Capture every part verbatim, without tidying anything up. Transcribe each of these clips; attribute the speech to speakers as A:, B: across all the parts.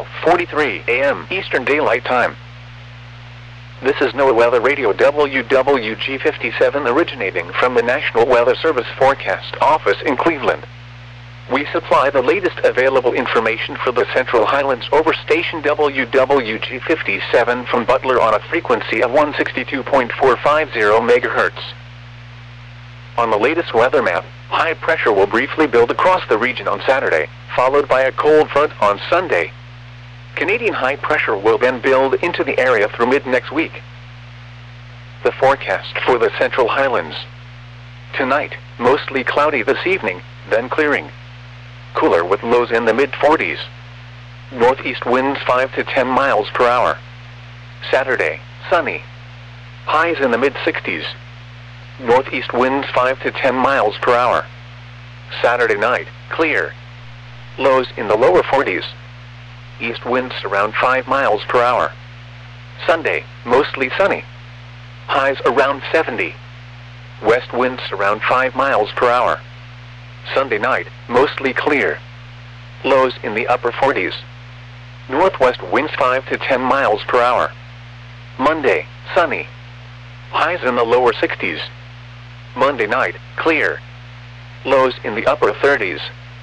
A: twelve forty-three a m Eastern Daylight Time. This is NOAA Weather Radio W W G fifty-seven originating from the National Weather Service Forecast Office in Cleveland. We supply the latest available information for the Central Highlands over station W W G fifty-seven from Butler on a frequency of one sixty-two point four five zero megahertz. On the latest weather map, high pressure will briefly build across the region on Saturday, followed by a cold front on Sunday. Canadian high pressure will then build into the area through mid-next week. The forecast for the Central Highlands. Tonight, mostly cloudy this evening, then clearing. Cooler with lows in the mid forties. Northeast winds five to ten miles per hour. Saturday, sunny. Highs in the mid sixties. Northeast winds five to ten miles per hour. Saturday night, clear. Lows in the lower forties. East winds around five miles per hour. Sunday, mostly sunny. Highs around seventy. West winds around five miles per hour. Sunday night, mostly clear. Lows in the upper forties. Northwest winds five to ten miles per hour. Monday, sunny. Highs in the lower sixties. Monday night, clear. Lows in the upper thirties.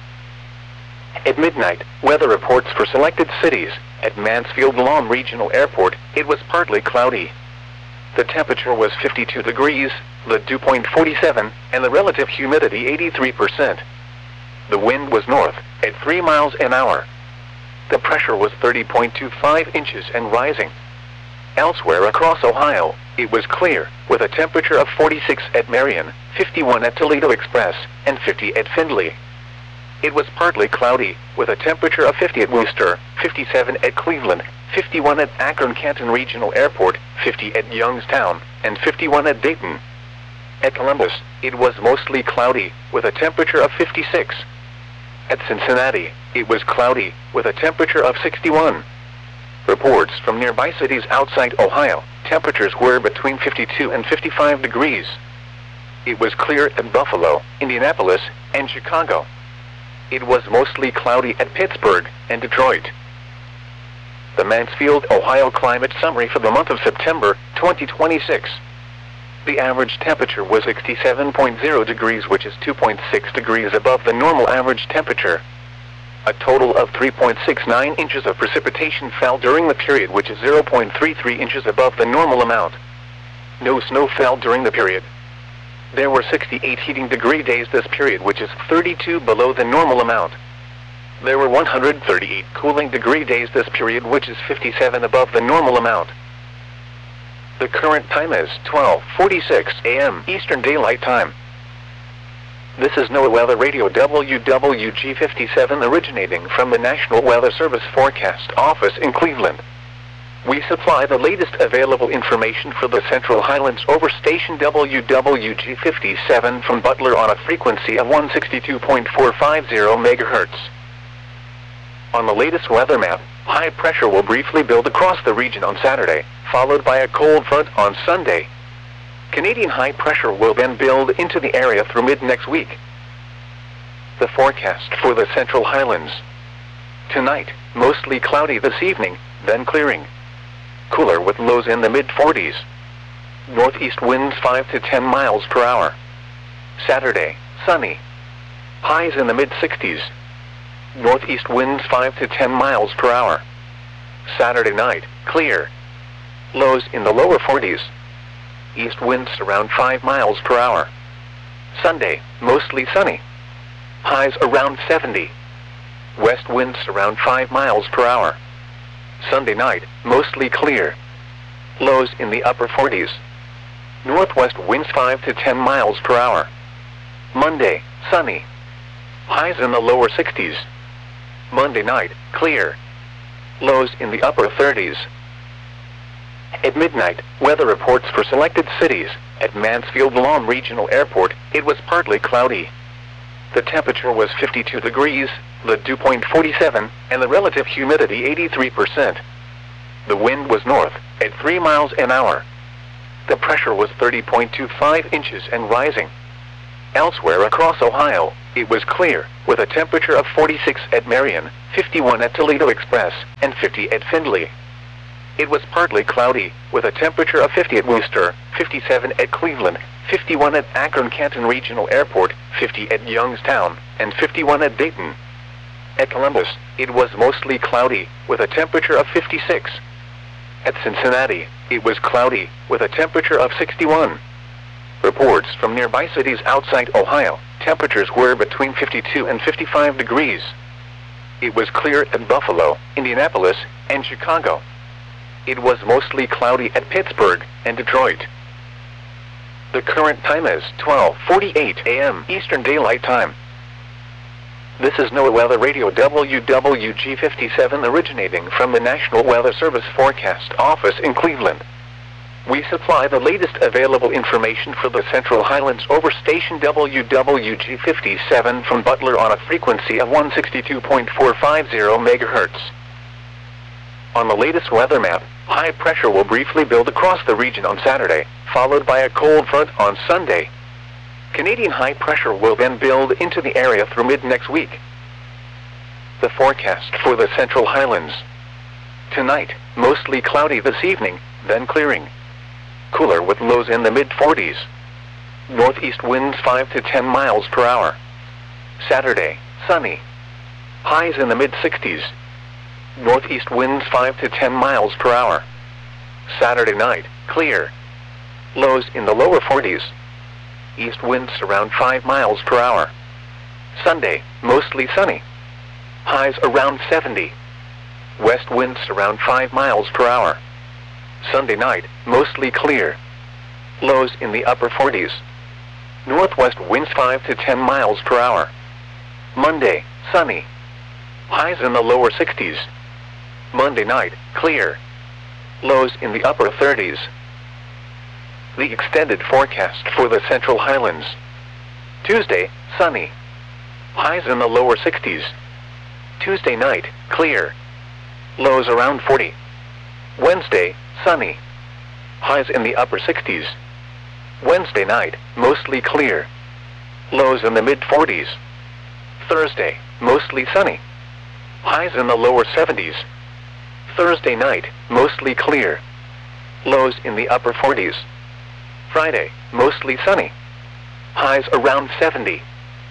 A: At midnight, weather reports for selected cities. At Mansfield-Lam Regional Airport, it was partly cloudy. The temperature was fifty-two degrees, the dew point forty-seven, and the relative humidity eighty-three percent. The wind was north, at three miles an hour. The pressure was thirty point two five inches and rising. Elsewhere across Ohio, it was clear, with a temperature of forty-six at Marion, fifty-one at Toledo Express, and fifty at Findlay. It was partly cloudy, with a temperature of fifty at Worcester, fifty-seven at Cleveland, fifty-one at Akron-Canton Regional Airport, fifty at Youngstown, and fifty-one at Dayton. At Columbus, it was mostly cloudy, with a temperature of fifty-six. At Cincinnati, it was cloudy, with a temperature of sixty-one. Reports from nearby cities outside Ohio, temperatures were between fifty-two and fifty-five degrees. It was clear at Buffalo, Indianapolis, and Chicago. It was mostly cloudy at Pittsburgh and Detroit. The Mansfield, Ohio climate summary for the month of September, twenty twenty-six. The average temperature was sixty-seven point zero degrees, which is two point six degrees above the normal average temperature. A total of three point six nine inches of precipitation fell during the period, which is zero point three three inches above the normal amount. No snow fell during the period. There were sixty-eight heating degree days this period, which is thirty-two below the normal amount. There were one hundred thirty-eight cooling degree days this period, which is fifty-seven above the normal amount. The current time is twelve forty-six a m Eastern Daylight Time. This is NOAA Weather Radio W W G fifty-seven originating from the National Weather Service Forecast Office in Cleveland. We supply the latest available information for the Central Highlands over station W W G fifty-seven from Butler on a frequency of one sixty-two point four five zero megahertz. On the latest weather map, high pressure will briefly build across the region on Saturday, followed by a cold front on Sunday. Canadian high pressure will then build into the area through mid-next week. The forecast for the Central Highlands. Tonight, mostly cloudy this evening, then clearing. Cooler with lows in the mid forties. Northeast winds five to ten miles per hour. Saturday, sunny. Highs in the mid sixties. Northeast winds five to ten miles per hour. Saturday night, clear. Lows in the lower forties. East winds around five miles per hour. Sunday, mostly sunny. Highs around seventy. West winds around five miles per hour. Sunday night, mostly clear. Lows in the upper forties. Northwest winds five to ten miles per hour. Monday, sunny. Highs in the lower sixties. Monday night, clear. Lows in the upper thirties. At midnight, weather reports for selected cities. At Mansfield-Lam Regional Airport, it was partly cloudy. The temperature was fifty-two degrees, the dew point forty-seven, and the relative humidity eighty-three percent. The wind was north, at three miles an hour. The pressure was thirty point two five inches and rising. Elsewhere across Ohio, it was clear, with a temperature of forty-six at Marion, fifty-one at Toledo Express, and fifty at Findlay. It was partly cloudy, with a temperature of fifty at Worcester, fifty-seven at Cleveland, fifty-one at Akron-Canton Regional Airport, fifty at Youngstown, and fifty-one at Dayton. At Columbus, it was mostly cloudy, with a temperature of fifty-six. At Cincinnati, it was cloudy, with a temperature of sixty-one. Reports from nearby cities outside Ohio, temperatures were between fifty-two and fifty-five degrees. It was clear at Buffalo, Indianapolis, and Chicago. It was mostly cloudy at Pittsburgh and Detroit. The current time is twelve forty-eight a m Eastern Daylight Time. This is NOAA Weather Radio W W G fifty-seven originating from the National Weather Service Forecast Office in Cleveland. We supply the latest available information for the Central Highlands over station W W G fifty-seven from Butler on a frequency of one sixty-two point four five zero megahertz. On the latest weather map, high pressure will briefly build across the region on Saturday, followed by a cold front on Sunday. Canadian high pressure will then build into the area through mid-next week. The forecast for the Central Highlands. Tonight, mostly cloudy this evening, then clearing. Cooler with lows in the mid forties. Northeast winds five to ten miles per hour. Saturday, sunny. Highs in the mid sixties. Northeast winds five to ten miles per hour. Saturday night, clear. Lows in the lower forties. East winds around five miles per hour. Sunday, mostly sunny. Highs around seventy. West winds around five miles per hour. Sunday night, mostly clear. Lows in the upper forties. Northwest winds five to ten miles per hour. Monday, sunny. Highs in the lower sixties. Monday night, clear. Lows in the upper thirties. The extended forecast for the Central Highlands. Tuesday, sunny. Highs in the lower sixties. Tuesday night, clear. Lows around forty. Wednesday, sunny. Highs in the upper sixties. Wednesday night, mostly clear. Lows in the mid forties. Thursday, mostly sunny. Highs in the lower seventies. Thursday night, mostly clear. Lows in the upper forties. Friday, mostly sunny. Highs around seventy.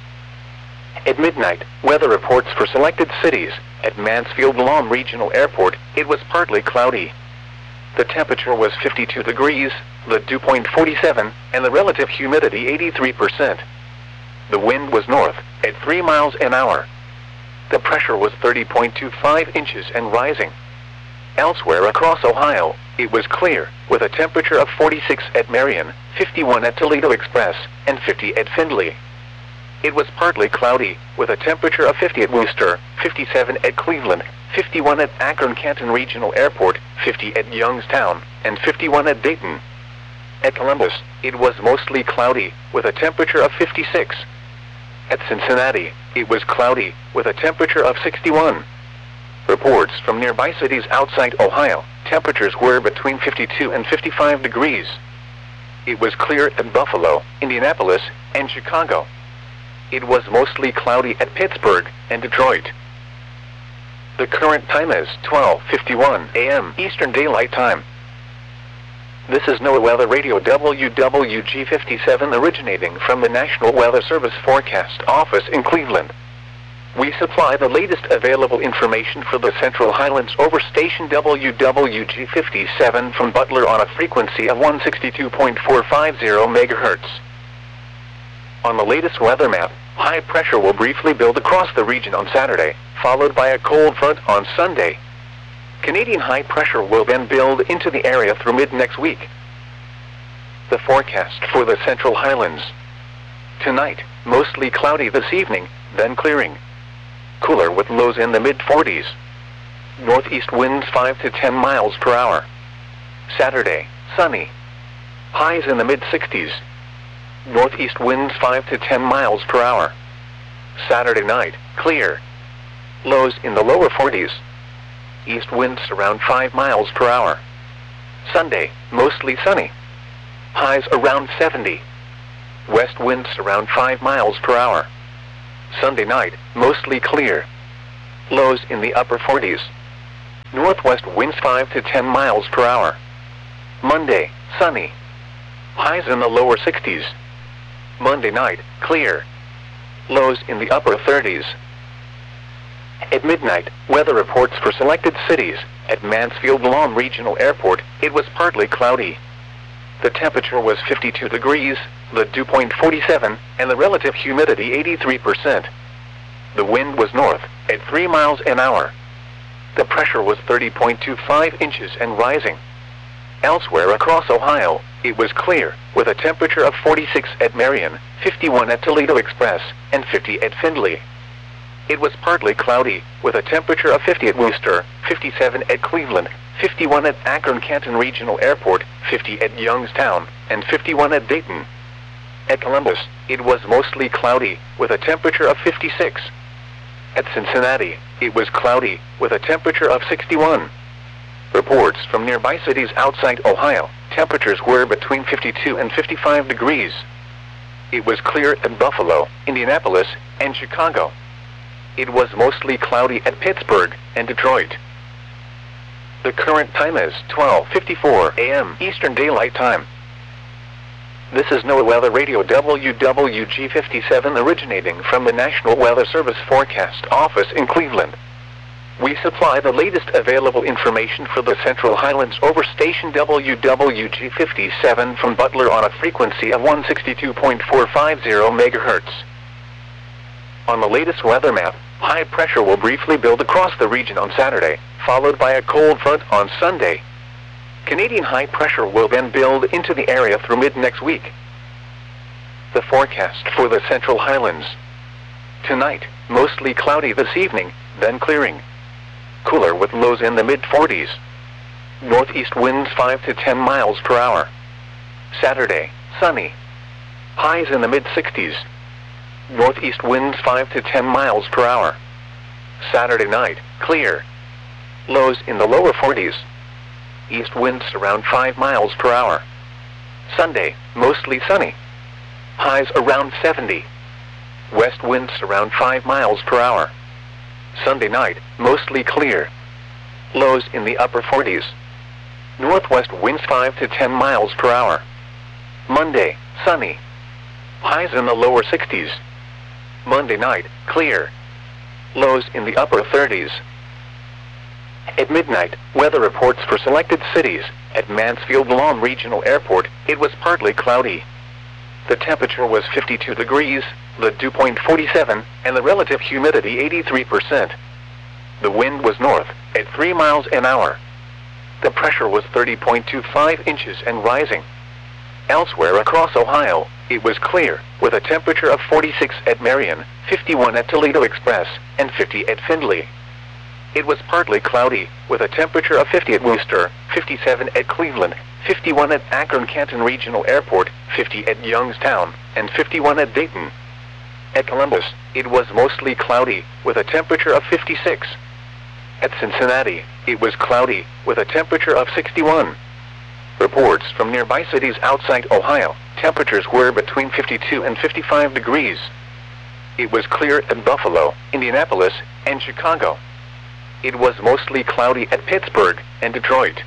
A: At midnight, weather reports for selected cities. At Mansfield-Lom Regional Airport, it was partly cloudy. The temperature was fifty-two degrees, the dew point forty-seven, and the relative humidity eighty-three percent. The wind was north, at three miles an hour. The pressure was thirty point two five inches and rising. Elsewhere across Ohio, it was clear, with a temperature of forty-six at Marion, fifty-one at Toledo Express, and fifty at Findlay. It was partly cloudy, with a temperature of fifty at Worcester, fifty-seven at Cleveland, fifty-one at Akron-Canton Regional Airport, fifty at Youngstown, and fifty-one at Dayton. At Columbus, it was mostly cloudy, with a temperature of fifty-six. At Cincinnati, it was cloudy, with a temperature of sixty-one. Reports from nearby cities outside Ohio, temperatures were between fifty-two and fifty-five degrees. It was clear at Buffalo, Indianapolis, and Chicago. It was mostly cloudy at Pittsburgh and Detroit. The current time is twelve fifty-one a m Eastern Daylight Time. This is NOAA Weather Radio W W G fifty-seven originating from the National Weather Service Forecast Office in Cleveland. We supply the latest available information for the Central Highlands over station W W G fifty-seven from Butler on a frequency of one sixty-two point four five zero megahertz. On the latest weather map, high pressure will briefly build across the region on Saturday, followed by a cold front on Sunday. Canadian high pressure will then build into the area through mid-next week. The forecast for the Central Highlands. Tonight, mostly cloudy this evening, then clearing. Cooler with lows in the mid forties. Northeast winds five to ten miles per hour. Saturday, sunny. Highs in the mid sixties. Northeast winds five to ten miles per hour. Saturday night, clear. Lows in the lower forties. East winds around five miles per hour. Sunday, mostly sunny. Highs around seventy. West winds around five miles per hour. Sunday night, mostly clear. Lows in the upper forties. Northwest winds five to ten miles per hour. Monday, sunny. Highs in the lower sixties. Monday night, clear. Lows in the upper thirties. At midnight, weather reports for selected cities. At Mansfield Lawn Regional Airport, it was partly cloudy. The temperature was fifty-two degrees, the dew point forty-seven, and the relative humidity eighty-three percent. The wind was north, at three miles an hour. The pressure was thirty point two five inches and rising. Elsewhere across Ohio, it was clear, with a temperature of forty-six at Marion, fifty-one at Toledo Express, and fifty at Findlay. It was partly cloudy, with a temperature of fifty at Worcester, fifty-seven at Cleveland, fifty-one at Akron-Canton Regional Airport, fifty at Youngstown, and fifty-one at Dayton. At Columbus, it was mostly cloudy, with a temperature of fifty-six. At Cincinnati, it was cloudy, with a temperature of sixty-one. Reports from nearby cities outside Ohio, temperatures were between fifty-two and fifty-five degrees. It was clear at Buffalo, Indianapolis, and Chicago. It was mostly cloudy at Pittsburgh and Detroit. The current time is twelve fifty-four a m Eastern Daylight Time. This is NOAA Weather Radio W W G fifty-seven originating from the National Weather Service Forecast Office in Cleveland. We supply the latest available information for the Central Highlands over station W W G fifty-seven from Butler on a frequency of one sixty-two point four five zero megahertz. On the latest weather map, high pressure will briefly build across the region on Saturday, followed by a cold front on Sunday. Canadian high pressure will then build into the area through mid-next week. The forecast for the Central Highlands. Tonight, mostly cloudy this evening, then clearing. Cooler with lows in the mid forties. Northeast winds five to ten miles per hour. Saturday, sunny. Highs in the mid sixties. Northeast winds five to ten miles per hour. Saturday night, clear. Lows in the lower forties. East winds around five miles per hour. Sunday, mostly sunny. Highs around seventy. West winds around five miles per hour. Sunday night, mostly clear. Lows in the upper forties. Northwest winds five to ten miles per hour. Monday, sunny. Highs in the lower sixties. Monday night, clear. Lows in the upper thirties. At midnight, weather reports for selected cities. At Mansfield Lawn Regional Airport, it was partly cloudy. The temperature was fifty-two degrees, the dew point forty-seven, and the relative humidity eighty-three percent. The wind was north, at three miles an hour. The pressure was thirty point two five inches and rising. Elsewhere across Ohio, it was clear, with a temperature of forty-six at Marion, fifty-one at Toledo Express, and fifty at Findlay. It was partly cloudy, with a temperature of fifty at Worcester, fifty-seven at Cleveland, fifty-one at Akron-Canton Regional Airport, fifty at Youngstown, and fifty-one at Dayton. At Columbus, it was mostly cloudy, with a temperature of fifty-six. At Cincinnati, it was cloudy, with a temperature of sixty-one. Reports from nearby cities outside Ohio, temperatures were between fifty-two and fifty-five degrees. It was clear at Buffalo, Indianapolis, and Chicago. It was mostly cloudy at Pittsburgh and Detroit.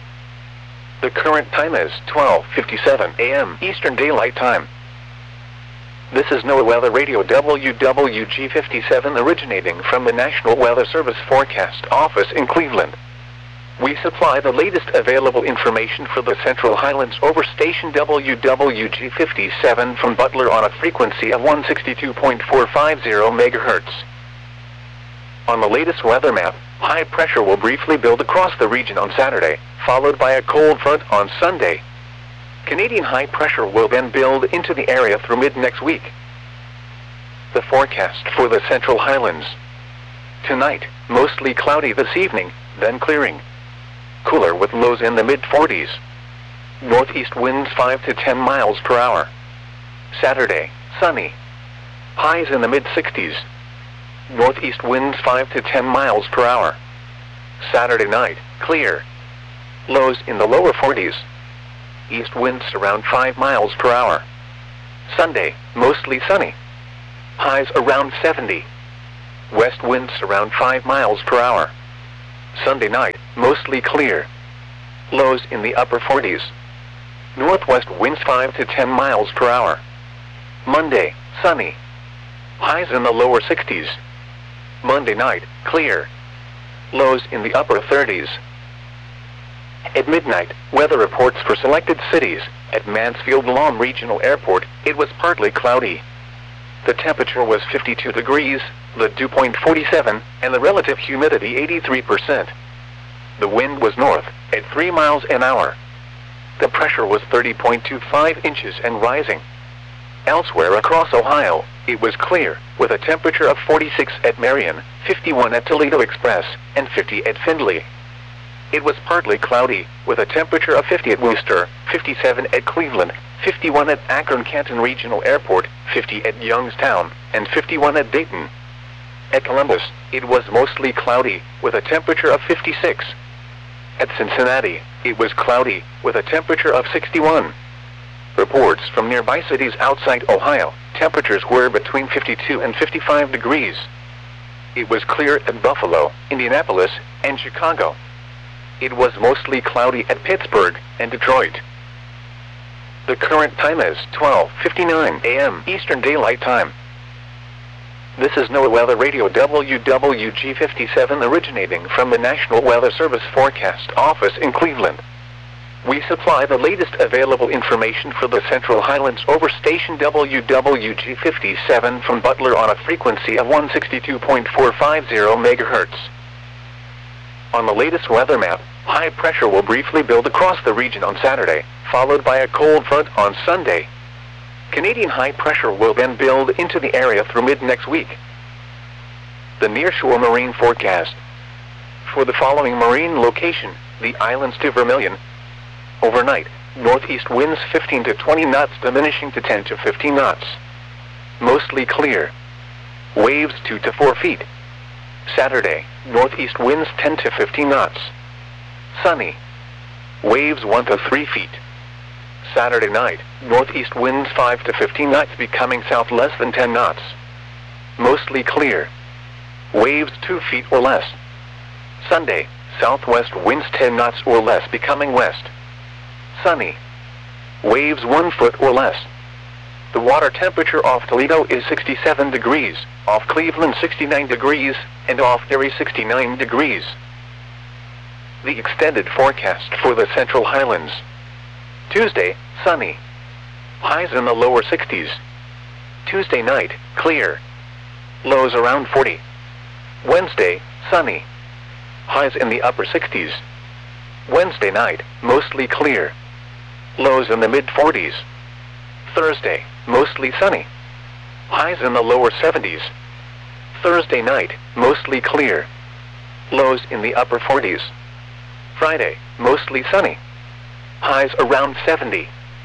A: The current time is twelve fifty-seven a m Eastern Daylight Time. This is NOAA Weather Radio W W G fifty-seven originating from the National Weather Service Forecast Office in Cleveland. We supply the latest available information for the Central Highlands over station W W G fifty-seven from Butler on a frequency of one sixty-two point four five zero megahertz. On the latest weather map, high pressure will briefly build across the region on Saturday, followed by a cold front on Sunday. Canadian high pressure will then build into the area through mid-next week. The forecast for the Central Highlands. Tonight, mostly cloudy this evening, then clearing. Cooler with lows in the mid forties. Northeast winds five to ten miles per hour. Saturday, sunny. Highs in the mid sixties. Northeast winds five to ten miles per hour. Saturday night, clear. Lows in the lower forties. East winds around five miles per hour. Sunday, mostly sunny. highs around seventy. West winds around five miles per hour. Sunday night, mostly clear. Lows in the upper forties. Northwest winds five to ten miles per hour. Monday, sunny. Highs in the lower sixties. Monday night, clear. Lows in the upper thirties. At midnight, weather reports for selected cities. At Mansfield-Lahm Regional Airport, it was partly cloudy. The temperature was fifty-two degrees, the dew point forty-seven, and the relative humidity eighty-three percent. The wind was north, at three miles an hour. The pressure was thirty point two five inches and rising. Elsewhere across Ohio, it was clear, with a temperature of forty-six at Marion, fifty-one at Toledo Express, and fifty at Findlay. It was partly cloudy, with a temperature of fifty at Worcester, fifty-seven at Cleveland, fifty-one at Akron-Canton Regional Airport, fifty at Youngstown, and fifty-one at Dayton. At Columbus, it was mostly cloudy, with a temperature of fifty-six. At Cincinnati, it was cloudy, with a temperature of sixty-one. Reports from nearby cities outside Ohio, temperatures were between fifty-two and fifty-five degrees. It was clear at Buffalo, Indianapolis, and Chicago. It was mostly cloudy at Pittsburgh and Detroit. The current time is twelve fifty-nine a m Eastern Daylight Time. This is NOAA Weather Radio W W G fifty-seven originating from the National Weather Service Forecast Office in Cleveland. We supply the latest available information for the Central Highlands over station W W G fifty-seven from Butler on a frequency of one sixty-two point four five zero megahertz. On the latest weather map, high pressure will briefly build across the region on Saturday, followed by a cold front on Sunday. Canadian high pressure will then build into the area through mid-next week. The nearshore marine forecast. For the following marine location, the islands to Vermilion. Overnight, northeast winds fifteen to twenty knots diminishing to ten to fifteen knots. Mostly clear. Waves two to four feet. Saturday, northeast winds ten to fifteen knots. Sunny. Waves one to three feet. Saturday night, northeast winds five to fifteen knots becoming south less than ten knots. Mostly clear. Waves two feet or less. Sunday, southwest winds ten knots or less becoming west. Sunny. Waves one foot or less. The water temperature off Toledo is sixty-seven degrees, off Cleveland sixty-nine degrees, and off Erie sixty-nine degrees. The extended forecast for the Central Highlands. Tuesday, sunny. Highs in the lower sixties. Tuesday night, clear. Lows around forty. Wednesday, sunny. Highs in the upper sixties. Wednesday night, mostly clear. Lows in the mid forties. Thursday, mostly sunny. Highs in the lower seventies. Thursday night, mostly clear. Lows in the upper forties. Friday, mostly sunny. Highs around seventy.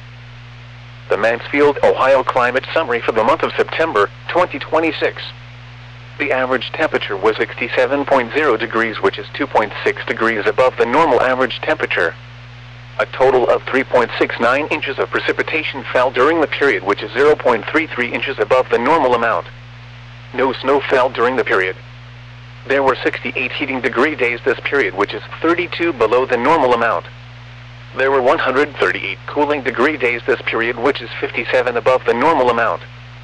A: The Mansfield, Ohio climate summary for the month of September, twenty twenty-six. The average temperature was sixty-seven point zero degrees, which is two point six degrees above the normal average temperature. A total of three point six nine inches of precipitation fell during the period, which is zero point three three inches above the normal amount. No snow fell during the period. There were sixty-eight heating degree days this period, which is thirty-two below the normal amount. There were one hundred thirty-eight cooling degree days this period, which is fifty-seven above the normal amount.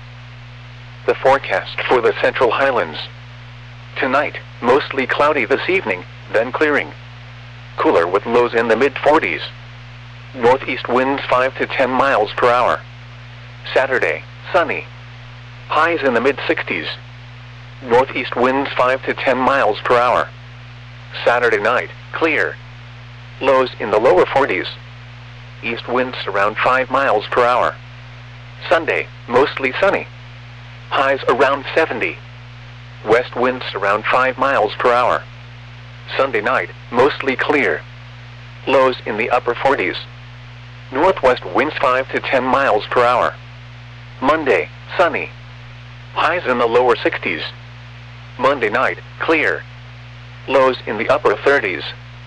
A: The forecast for the Central Highlands. Tonight, mostly cloudy this evening, then clearing. Cooler with lows in the mid forties. Northeast winds five to ten miles per hour. Saturday, sunny. Highs in the mid sixties. Northeast winds five to ten miles per hour. Saturday night, clear. Lows in the lower forties. East winds around five miles per hour. Sunday, mostly sunny. Highs around seventy. West winds around five miles per hour. Sunday night, mostly clear. Lows in the upper forties. Northwest winds five to ten miles per hour. Monday, sunny. Highs in the lower sixties. Monday night, clear. Lows in the upper thirties.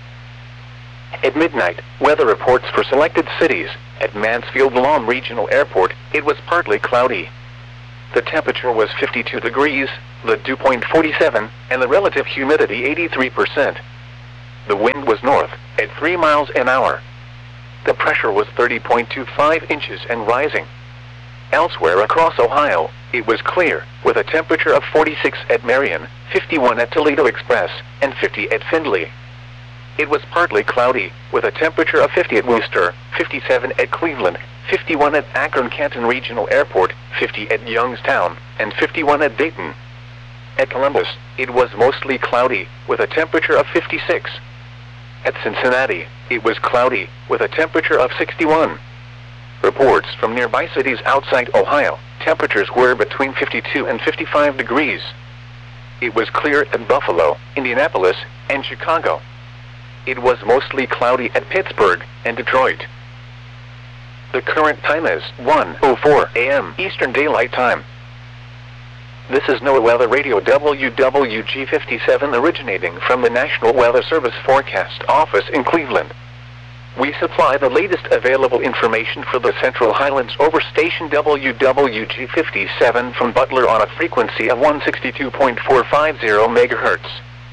A: At midnight, weather reports for selected cities. At Mansfield-Lahm Regional Airport, it was partly cloudy. The temperature was fifty-two degrees, the dew point forty-seven, and the relative humidity eighty-three percent. The wind was north, at three miles an hour. The pressure was thirty point two five inches and rising. Elsewhere across Ohio, it was clear, with a temperature of forty-six at Marion, fifty-one at Toledo Express, and fifty at Findlay. It was partly cloudy, with a temperature of fifty at Worcester, fifty-seven at Cleveland, fifty-one at Akron-Canton Regional Airport, fifty at Youngstown, and fifty-one at Dayton. At Columbus, it was mostly cloudy, with a temperature of fifty-six. At Cincinnati, it was cloudy, with a temperature of sixty-one. Reports from nearby cities outside Ohio, temperatures were between fifty-two and fifty-five degrees. It was clear at Buffalo, Indianapolis, and Chicago. It was mostly cloudy at Pittsburgh and Detroit. The current time is one oh four a m Eastern Daylight Time. This is NOAA Weather Radio W W G fifty-seven originating from the National Weather Service Forecast Office in Cleveland. We supply the latest available information for the Central Highlands over station W W G fifty-seven from Butler on a frequency of one sixty-two point four five zero megahertz.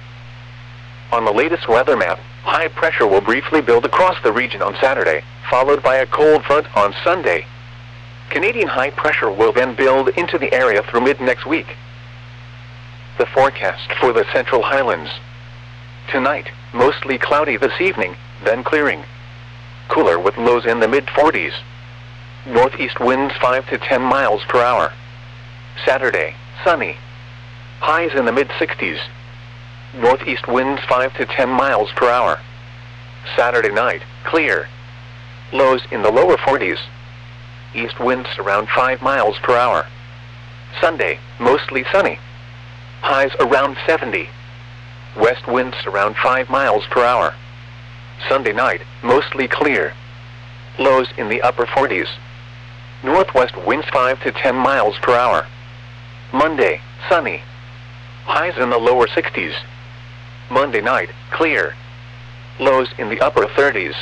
A: On the latest weather map, high pressure will briefly build across the region on Saturday, followed by a cold front on Sunday. Canadian high pressure will then build into the area through mid-next week. The forecast for the Central Highlands. Tonight, mostly cloudy this evening, then clearing. Cooler with lows in the mid forties. Northeast winds five to ten miles per hour. Saturday, sunny. Highs in the mid sixties. Northeast winds five to ten miles per hour. Saturday night, clear. Lows in the lower forties. East winds around five miles per hour. Sunday, mostly sunny. Highs around seventy. West winds around five miles per hour. Sunday night, mostly clear. Lows in the upper forties. Northwest winds five to ten miles per hour. Monday, sunny. Highs in the lower sixties. Monday night, clear. Lows in the upper thirties.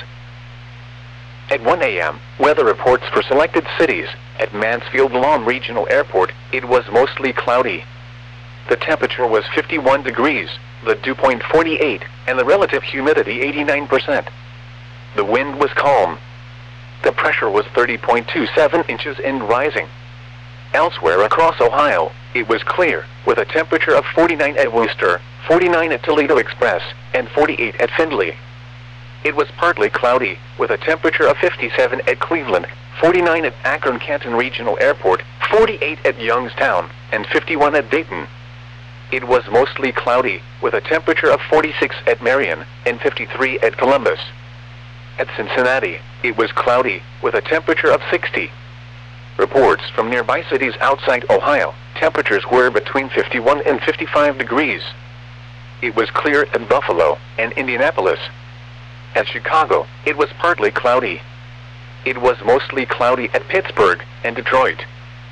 A: At one a m, weather reports for selected cities. At Mansfield-Lawn Regional Airport, it was mostly cloudy. The temperature was fifty-one degrees, the dew point forty-eight, and the relative humidity eighty-nine percent. The wind was calm. The pressure was thirty point two seven inches and rising. Elsewhere across Ohio, it was clear, with a temperature of forty-nine at Worcester, forty-nine at Toledo Express, and forty-eight at Findlay. It was partly cloudy, with a temperature of fifty-seven at Cleveland, forty-nine at Akron-Canton Regional Airport, forty-eight at Youngstown, and fifty-one at Dayton. It was mostly cloudy, with a temperature of forty-six at Marion, and fifty-three at Columbus. At Cincinnati, it was cloudy, with a temperature of sixty. Reports from nearby cities outside Ohio, temperatures were between fifty-one and fifty-five degrees. It was clear at Buffalo and Indianapolis. At Chicago, it was partly cloudy. It was mostly cloudy at Pittsburgh and Detroit.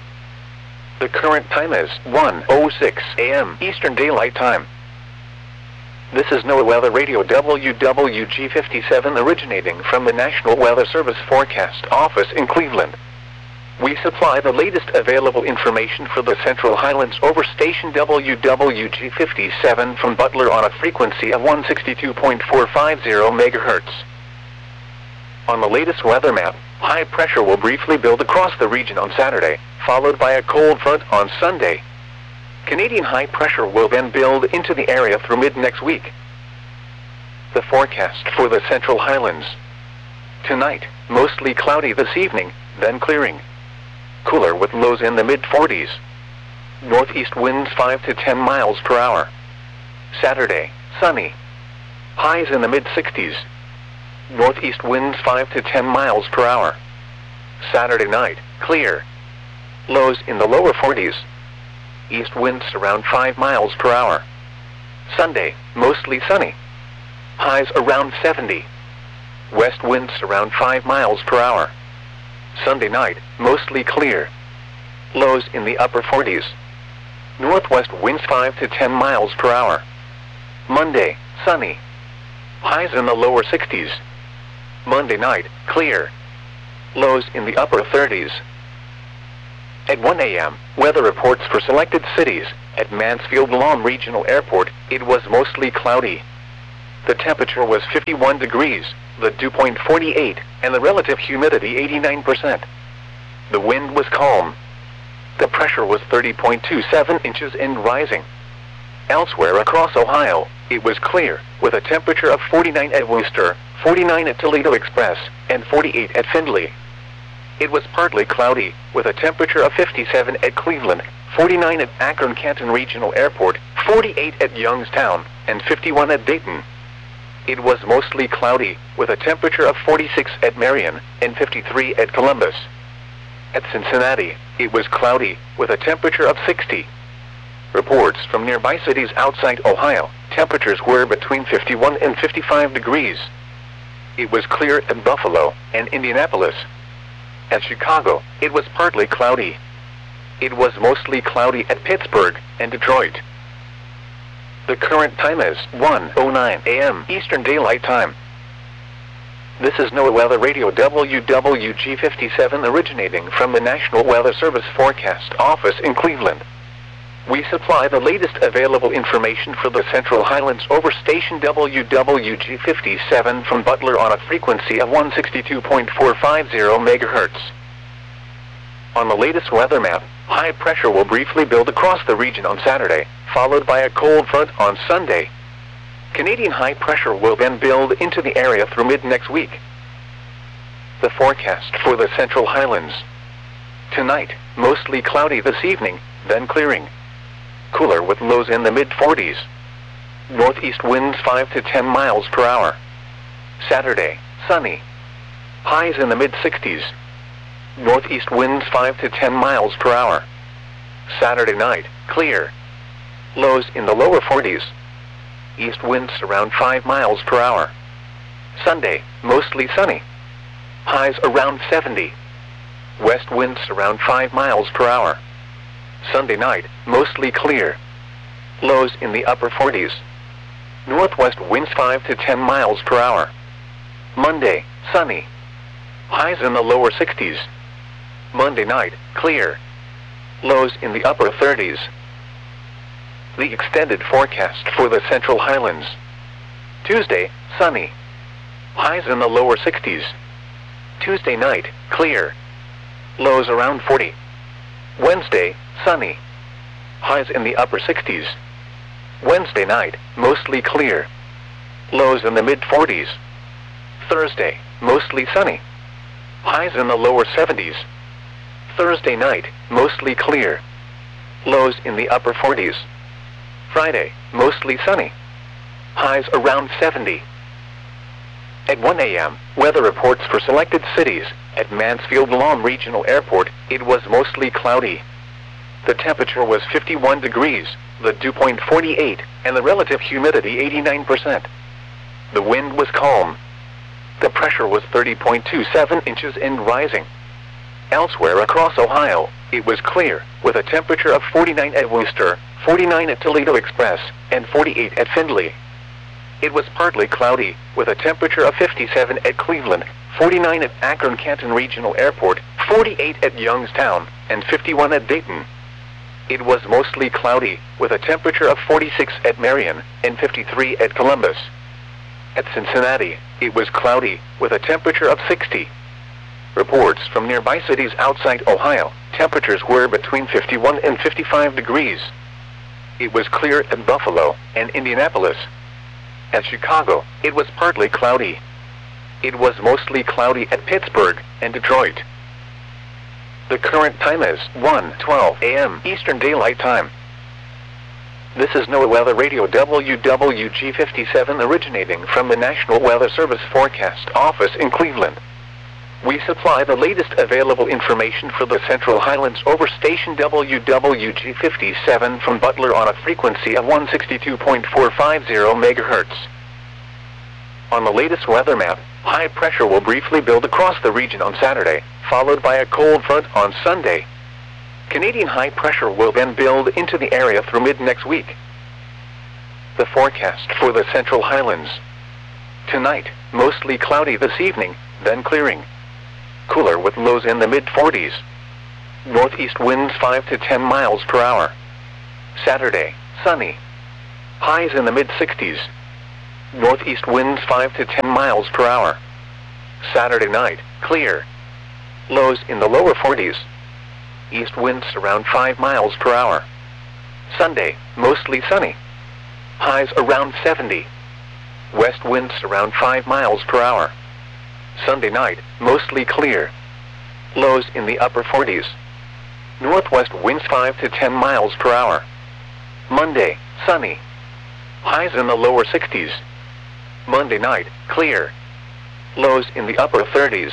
A: The current time is one oh six a m Eastern Daylight Time. This is NOAA Weather Radio W W G fifty-seven originating from the National Weather Service Forecast Office in Cleveland. We supply the latest available information for the Central Highlands over station W W G fifty-seven from Butler on a frequency of one sixty-two point four five zero megahertz. On the latest weather map, high pressure will briefly build across the region on Saturday, followed by a cold front on Sunday. Canadian high pressure will then build into the area through mid-next week. The forecast for the Central Highlands. Tonight, mostly cloudy this evening, then clearing. Cooler with lows in the mid forties. Northeast winds five to ten miles per hour. Saturday, sunny. Highs in the mid sixties. Northeast winds five to ten miles per hour. Saturday night, clear. Lows in the lower forties. East winds around five miles per hour. Sunday, mostly sunny. Highs around seventy. West winds around five miles per hour. Sunday night, mostly clear. Lows in the upper forties. Northwest winds five to ten miles per hour. Monday, sunny. Highs in the lower sixties. Monday night, clear. Lows in the upper thirties. At one A M, weather reports for selected cities. At Mansfield-Lahm Regional Airport, it was mostly cloudy. The temperature was fifty-one degrees, the dew point forty-eight, and the relative humidity eighty-nine percent. The wind was calm. The pressure was thirty point two seven inches and rising. Elsewhere across Ohio, it was clear, with a temperature of forty-nine at Wooster, forty-nine at Toledo Express, and forty-eight at Findlay. It was partly cloudy, with a temperature of fifty-seven at Cleveland, forty-nine at Akron-Canton Regional Airport, forty-eight at Youngstown, and fifty-one at Dayton. It was mostly cloudy, with a temperature of forty-six at Marion, and fifty-three at Columbus. At Cincinnati, it was cloudy, with a temperature of sixty. Reports from nearby cities outside Ohio, temperatures were between fifty-one and fifty-five degrees. It was clear at Buffalo and Indianapolis. At Chicago, it was partly cloudy. It was mostly cloudy at Pittsburgh and Detroit. The current time is one oh nine A M Eastern Daylight Time. This is NOAA Weather Radio W W G fifty-seven originating from the National Weather Service Forecast Office in Cleveland. We supply the latest available information for the Central Highlands over station W W G fifty-seven from Butler on a frequency of one sixty-two point four five zero megahertz. On the latest weather map, high pressure will briefly build across the region on Saturday, followed by a cold front on Sunday. Canadian high pressure will then build into the area through mid-next week. The forecast for the Central Highlands. Tonight, mostly cloudy this evening, then clearing. Cooler with lows in the mid forties. Northeast winds five to ten miles per hour. Saturday, sunny. Highs in the mid sixties. Northeast winds five to ten miles per hour. Saturday night, clear. Lows in the lower forties. East winds around five miles per hour. Sunday, mostly sunny. Highs around seventy. West winds around five miles per hour. Sunday night, mostly clear. Lows in the upper forties. Northwest winds five to ten miles per hour. Monday, sunny. Highs in the lower sixties. Monday night, clear. Lows in the upper thirties. The extended forecast for the Central Highlands. Tuesday, sunny. Highs in the lower sixties. Tuesday night, clear. Lows around forty. Wednesday, sunny. Highs in the upper sixties. Wednesday night, mostly clear. Lows in the mid forties. Thursday, mostly sunny. Highs in the lower seventies. Thursday night, mostly clear. Lows in the upper forties. Friday, mostly sunny. Highs around seventy. At one A M, weather reports for selected cities. At Mansfield-Lahm Regional Airport, it was mostly cloudy. The temperature was fifty-one degrees, the dew point forty-eight, and the relative humidity eighty-nine percent. The wind was calm. The pressure was thirty point two seven inches and rising. Elsewhere across Ohio, it was clear, with a temperature of forty-nine at Wooster, forty-nine at Toledo Express, and forty-eight at Findlay. It was partly cloudy, with a temperature of fifty-seven at Cleveland, forty-nine at Akron-Canton Regional Airport, forty-eight at Youngstown, and fifty-one at Dayton. It was mostly cloudy, with a temperature of forty-six at Marion, and fifty-three at Columbus. At Cincinnati, it was cloudy, with a temperature of sixty. Reports from nearby cities outside Ohio, temperatures were between fifty-one and fifty-five degrees. It was clear at Buffalo and Indianapolis. At Chicago, it was partly cloudy. It was mostly cloudy at Pittsburgh and Detroit. The current time is one twelve A M Eastern Daylight Time. This is NOAA Weather Radio W W G fifty-seven originating from the National Weather Service Forecast Office in Cleveland. We supply the latest available information for the Central Highlands over station W W G fifty-seven from Butler on a frequency of one sixty-two point four five zero megahertz. On the latest weather map, high pressure will briefly build across the region on Saturday, followed by a cold front on Sunday. Canadian high pressure will then build into the area through mid-next week. The forecast for the Central Highlands. Tonight, mostly cloudy this evening, then clearing. Cooler with lows in the mid forties. Northeast winds five to ten miles per hour. Saturday, sunny. Highs in the mid sixties. Northeast winds five to ten miles per hour. Saturday night, clear. Lows in the lower forties. East winds around five miles per hour. Sunday, mostly sunny. Highs around seventy. West winds around five miles per hour. Sunday night, mostly clear. Lows in the upper forties. Northwest winds five to ten miles per hour. Monday, sunny. Highs in the lower sixties. Monday night, clear. Lows in the upper thirties.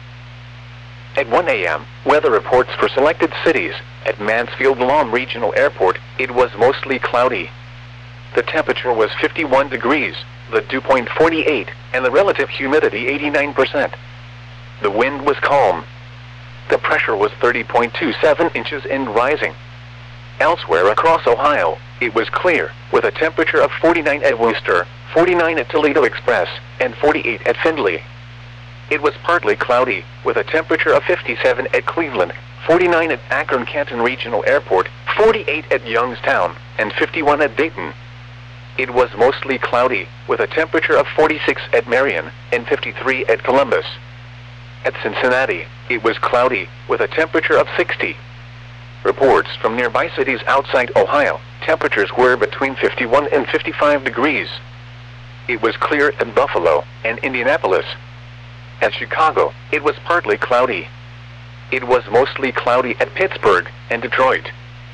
A: At one A M, weather reports for selected cities. At Mansfield-Lahm Regional Airport, it was mostly cloudy. The temperature was fifty-one degrees, the dew point forty-eight, and the relative humidity eighty-nine percent. The wind was calm. The pressure was thirty point two seven inches and rising. Elsewhere across Ohio, it was clear, with a temperature of forty-nine at Wooster, forty-nine at Toledo Express, and forty-eight at Findlay. It was partly cloudy, with a temperature of fifty-seven at Cleveland, forty-nine at Akron-Canton Regional Airport, forty-eight at Youngstown, and fifty-one at Dayton. It was mostly cloudy, with a temperature of forty-six at Marion, and fifty-three at Columbus. At Cincinnati, it was cloudy, with a temperature of sixty. Reports from nearby cities outside Ohio, temperatures were between fifty-one and fifty-five degrees. It was clear at Buffalo and Indianapolis. At Chicago, it was partly cloudy. It was mostly cloudy at Pittsburgh and Detroit.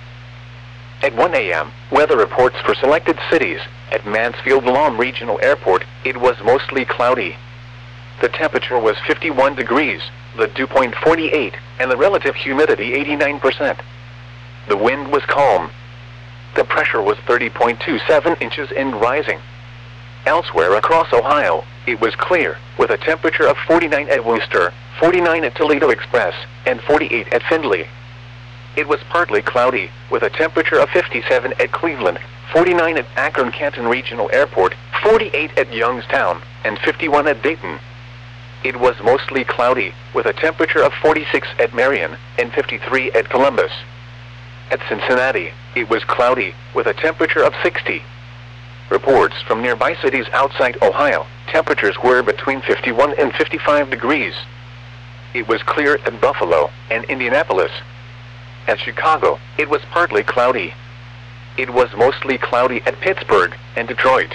A: At one A M, weather reports for selected cities. At Mansfield-Lahm Regional Airport, it was mostly cloudy. The temperature was fifty-one degrees, the dew point forty-eight, and the relative humidity eighty-nine percent. The wind was calm. The pressure was thirty point two seven inches and rising. Elsewhere across Ohio, it was clear, with a temperature of forty-nine at Wooster, forty-nine at Toledo Express, and forty-eight at Findlay. It was partly cloudy, with a temperature of fifty-seven at Cleveland, forty-nine at Akron-Canton Regional Airport, forty-eight at Youngstown, and fifty-one at Dayton. It was mostly cloudy, with a temperature of forty-six at Marion, and fifty-three at Columbus. At Cincinnati, it was cloudy, with a temperature of sixty. Reports from nearby cities outside Ohio, temperatures were between fifty-one and fifty-five degrees. It was clear at Buffalo and Indianapolis. At Chicago, it was partly cloudy. It was mostly cloudy at Pittsburgh and Detroit.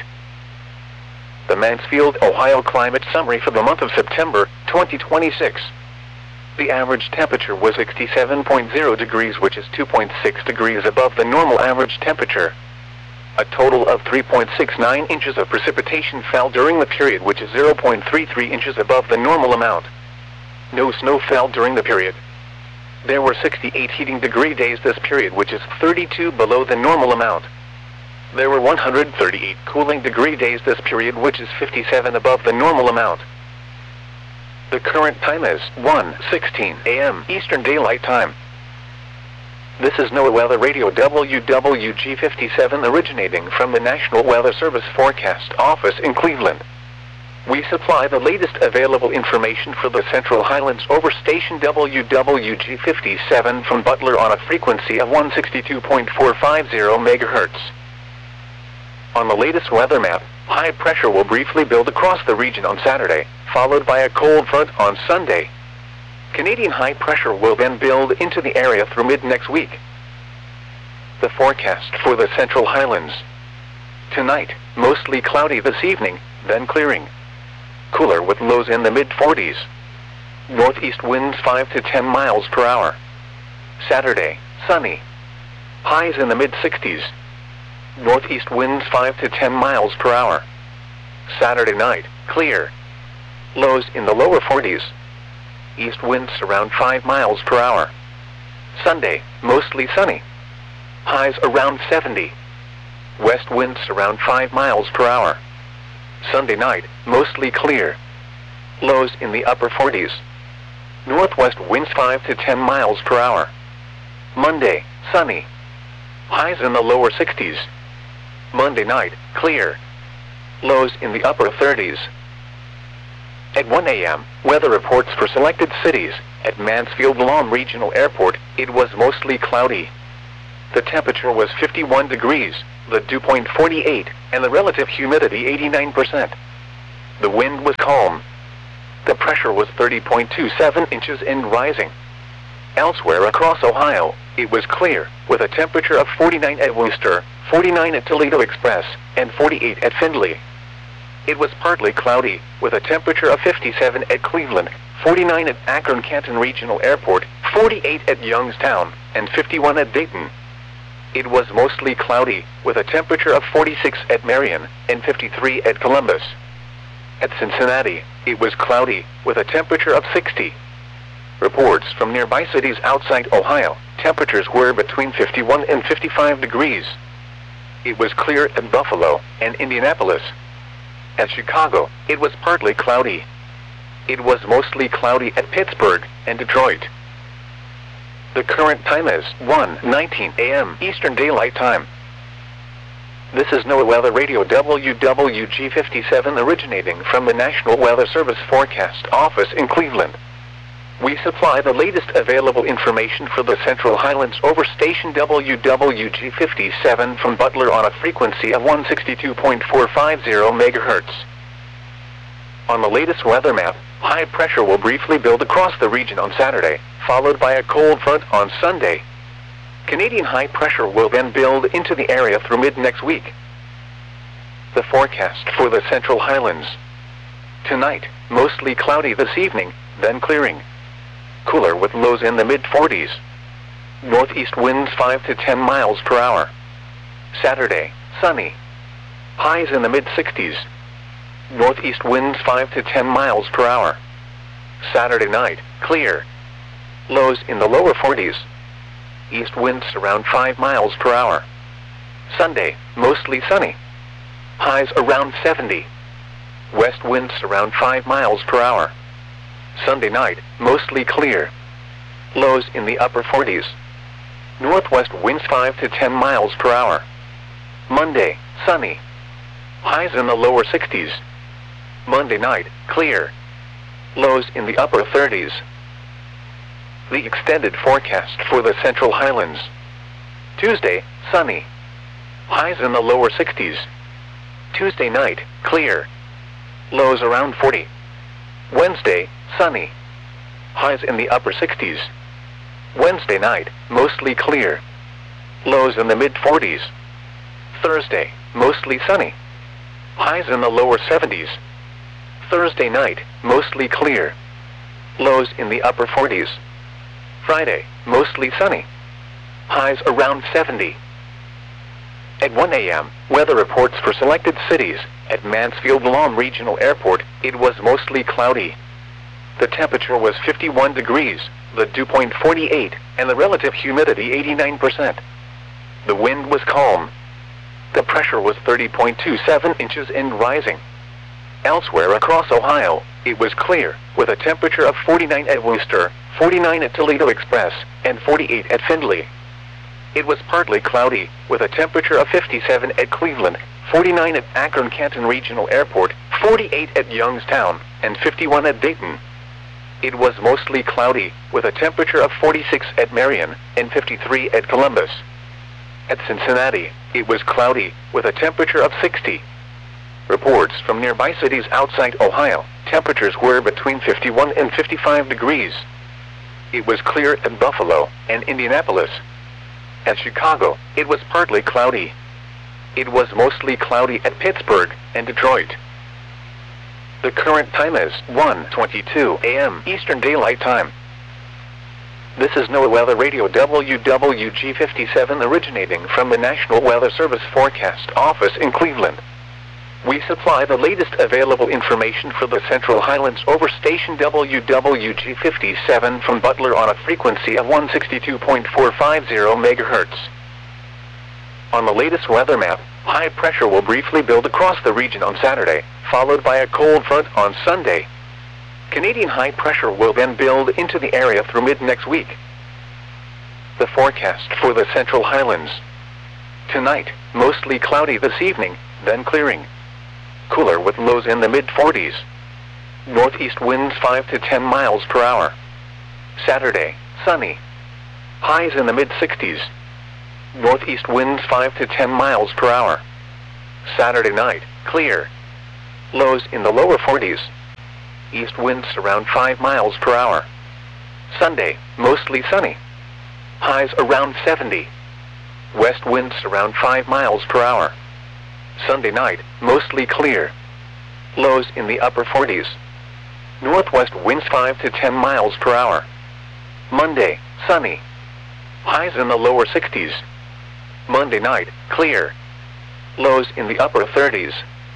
A: The Mansfield, Ohio climate summary for the month of September, twenty twenty-six. The average temperature was sixty-seven point zero degrees, which is two point six degrees above the normal average temperature. A total of three point six nine inches of precipitation fell during the period, which is zero point three three inches above the normal amount. No snow fell during the period. There were sixty-eight heating degree days this period, which is thirty-two below the normal amount. There were one hundred thirty-eight cooling degree days this period, which is fifty-seven above the normal amount. The current time is one sixteen A M Eastern Daylight Time. This is NOAA Weather Radio W W G fifty-seven, originating from the National Weather Service Forecast Office in Cleveland. We supply the latest available information for the Central Highlands over station W W G fifty-seven from Butler on a frequency of one sixty-two point four five zero megahertz. On the latest weather map, high pressure will briefly build across the region on Saturday, followed by a cold front on Sunday. Canadian high pressure will then build into the area through mid-next week. The forecast for the Central Highlands. Tonight, mostly cloudy this evening, then clearing. Cooler with lows in the mid forties. Northeast winds five to ten miles per hour. Saturday, sunny. Highs in the mid sixties. Northeast winds five to ten miles per hour. Saturday night, clear. Lows in the lower forties. East winds around five miles per hour. Sunday, mostly sunny. Highs around seventy. West winds around five miles per hour. Sunday night, mostly clear. Lows in the upper forties. Northwest winds five to ten miles per hour. Monday, sunny. Highs in the lower sixties. Monday night, clear. Lows in the upper thirties. At one A M, weather reports for selected cities. At Mansfield-Lam Regional Airport, it was mostly cloudy. The temperature was fifty-one degrees, the dew point forty-eight, and the relative humidity eighty-nine percent. The wind was calm. The pressure was thirty point two seven inches and rising. Elsewhere across Ohio, it was clear, with a temperature of forty-nine at Wooster, forty-nine at Toledo Express, and forty-eight at Findlay. It was partly cloudy, with a temperature of fifty-seven at Cleveland, forty-nine at Akron-Canton Regional Airport, forty-eight at Youngstown, and fifty-one at Dayton. It was mostly cloudy, with a temperature of forty-six at Marion, and fifty-three at Columbus. At Cincinnati, it was cloudy, with a temperature of sixty. Reports from nearby cities outside Ohio, temperatures were between fifty-one and fifty-five degrees. It was clear at Buffalo and Indianapolis. At Chicago, it was partly cloudy. It was mostly cloudy at Pittsburgh and Detroit. The current time is one nineteen A M Eastern Daylight Time. This is NOAA Weather Radio W W G fifty-seven originating from the National Weather Service Forecast Office in Cleveland. We supply the latest available information for the Central Highlands over station W W G fifty-seven from Butler on a frequency of one sixty-two point four five zero megahertz. On the latest weather map, high pressure will briefly build across the region on Saturday, followed by a cold front on Sunday. Canadian high pressure will then build into the area through mid-next week. The forecast for the Central Highlands. Tonight, mostly cloudy this evening, then clearing. Cooler with lows in the mid forties. Northeast winds five to ten miles per hour. Saturday, sunny. Highs in the mid sixties. Northeast winds five to ten miles per hour. Saturday night, clear. Lows in the lower forties. East winds around five miles per hour. Sunday, mostly sunny. Highs around seventy. West winds around five miles per hour. Sunday night, mostly clear. Lows in the upper forties. Northwest winds five to ten miles per hour. Monday, sunny. Highs in the lower sixties. Monday night, clear. Lows in the upper thirties. The extended forecast for the Central Highlands. Tuesday, sunny. Highs in the lower sixties. Tuesday night, clear. Lows around forty. Wednesday, sunny. Highs in the upper sixties. Wednesday night, mostly clear. Lows in the mid forties. Thursday, mostly sunny. Highs in the lower seventies. Thursday night, mostly clear. Lows in the upper forties. Friday, mostly sunny. Highs around seventy. At one A M, weather reports for selected cities. At Mansfield-Lam Regional Airport, it was mostly cloudy. The temperature was fifty-one degrees, the dew point forty-eight, and the relative humidity eighty-nine percent. The wind was calm. The pressure was thirty point two seven inches and rising. Elsewhere across Ohio, it was clear, with a temperature of forty-nine at Wooster, forty-nine at Toledo Express, and forty-eight at Findlay. It was partly cloudy, with a temperature of fifty-seven at Cleveland, forty-nine at Akron-Canton Regional Airport, forty-eight at Youngstown, and fifty-one at Dayton. It was mostly cloudy, with a temperature of forty-six at Marion, and fifty-three at Columbus. At Cincinnati, it was cloudy, with a temperature of sixty. Reports from nearby cities outside Ohio, temperatures were between fifty-one and fifty-five degrees. It was clear at Buffalo and Indianapolis. At Chicago, it was partly cloudy. It was mostly cloudy at Pittsburgh and Detroit. The current time is one twenty-two A M Eastern Daylight Time. This is NOAA Weather Radio W W G fifty-seven originating from the National Weather Service Forecast Office in Cleveland. We supply the latest available information for the Central Highlands over station W W G fifty-seven from Butler on a frequency of one sixty-two point four five zero megahertz. On the latest weather map, high pressure will briefly build across the region on Saturday, followed by a cold front on Sunday. Canadian high pressure will then build into the area through mid-next week. The forecast for the Central Highlands. Tonight, mostly cloudy this evening, then clearing. Cooler with lows in the mid forties. Northeast winds five to ten miles per hour. Saturday, sunny. Highs in the mid sixties. Northeast winds five to ten miles per hour. Saturday night, clear. Lows in the lower forties. East winds around five miles per hour. Sunday, mostly sunny. Highs around seventy. West winds around five miles per hour. Sunday night, mostly clear. Lows in the upper forties. Northwest winds five to ten miles per hour. Monday, sunny. Highs in the lower sixties. Monday night, clear. Lows in the upper thirties.